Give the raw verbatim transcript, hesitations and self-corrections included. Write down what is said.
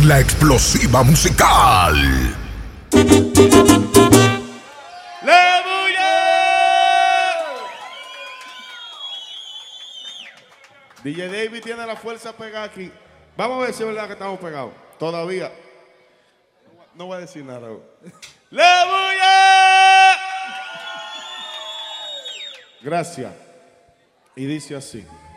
en la explosiva musical. ¡La bulla! D J David tiene la fuerza pegada aquí. Vamos a ver si es verdad que estamos pegados. Todavía. No voy a decir nada. ¡La bulla! Gracias. Y dice así.